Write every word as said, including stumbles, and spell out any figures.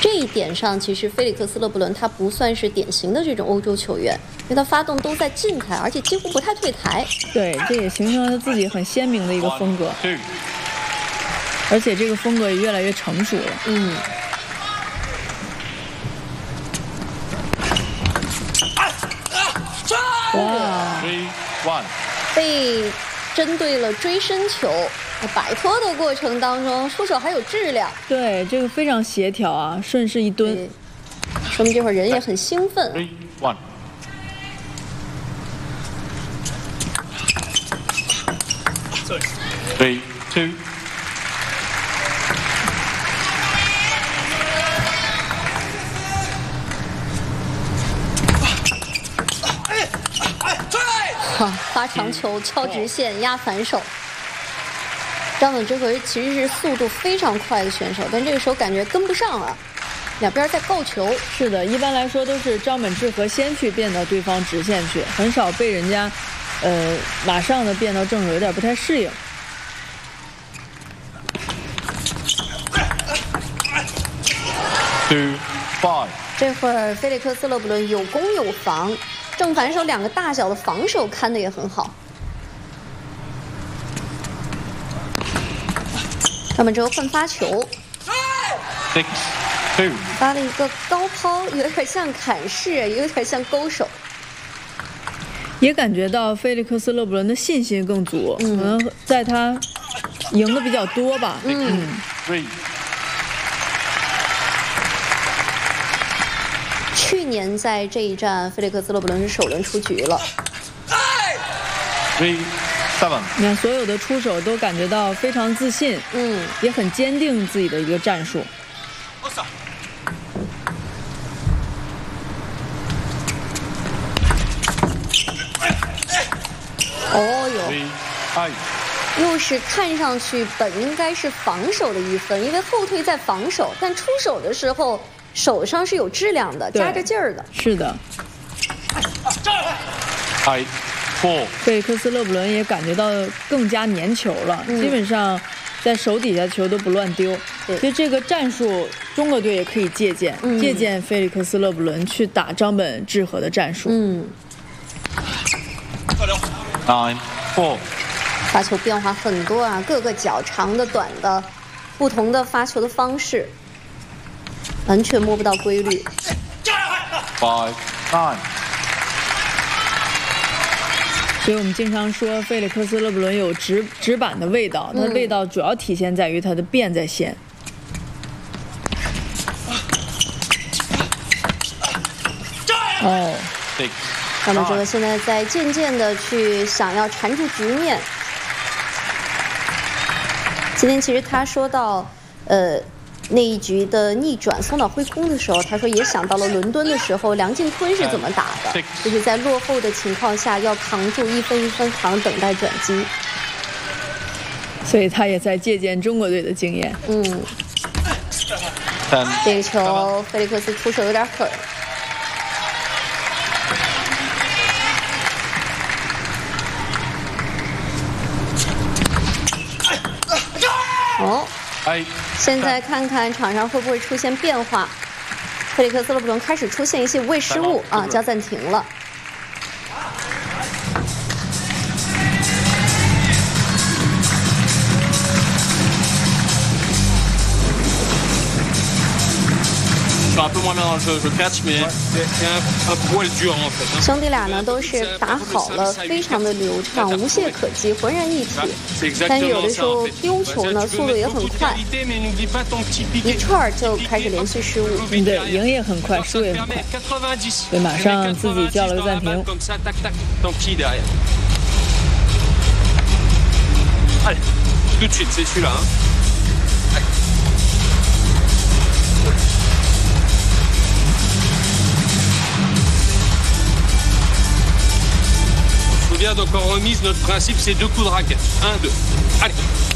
这一点上，其实菲利克斯·勒布伦他不算是典型的这种欧洲球员，因为他发动都在近台，而且几乎不太退台。 对，这也形成了他自己很鲜明的一个风格，而且这个风格也越来越成熟了。 嗯。 哇！ 被针对了追身球。 摆脱的过程当中，出手还有质量。 对，这个非常协调啊，顺势一蹲， 说明这会儿人也很兴奋。 Three, two. 哈，发长球敲直线压反手。 张本智和其实是速度非常快的选手，但这个时候感觉跟不上了，两边在告球。 是的，一般来说都是张本智和先去变到对方直线去，很少被人家，呃，马上的变到正手，有点不太适应。 Two, five. 这会儿菲利克斯·勒布伦有攻有防，正反手两个大小的防守看得也很好。 张本智和换发球， Six, two. 发了一个高抛，有点像砍式，有点像勾手。 也感觉到菲利克斯·勒布伦的信心更足，嗯、可能在他赢的比较多吧。 嗯。 嗯去年在这一战，菲利克斯·勒布伦是首轮出局了。 Three, seven. 你看，所有的出手都感觉到非常自信， 嗯， 也很坚定自己的一个战术。 哦哟，又是看上去本应该是防守的一分，因为后退在防守，但出手的时候手上是有质量的，加着劲儿的。 是的。 Eight, four. 菲利克斯·勒布伦也感觉到更加粘球了，嗯、基本上在手底下球都不乱丢。所以这个战术，中国队也可以借鉴，嗯、借鉴菲利克斯·勒布伦去打张本智和的战术。 嗯。 Nine, four. 发球变化很多啊，各个角长的、短的，不同的发球的方式，完全摸不到规律。 Five, nine. 所以我们经常说菲利克斯·勒布伦有直直板的味道，它的味道主要体现在于它的变在先。哦， 张本智和现在在渐渐的去想要缠住局面。今天其实他说到，呃。那一局的逆转松岛辉空的时候，他说也想到了伦敦的时候梁靖昆是怎么打的，就是在落后的情况下要扛住一分一分扛，等待转机。 所以他也在借鉴中国队的经验。 嗯，这个球菲利克斯出手有点狠。哦。现在看看场上会不会出现变化，菲利克斯·勒布伦开始出现一些无谓失误啊，叫暂停了。兄弟俩呢都是打好了，非常的流畅，无懈可击，浑然一体。但是有的时候丢球呢，速度也很快，一串就开始连续失误。 嗯，对，赢也很快，输也很快。对，马上自己叫了个暂停。 Allez, tout de suite, c'est celui-là. Hein. On se souvient donc en remise, notre principe c'est deux coups de raquette. Un, deux. Allez.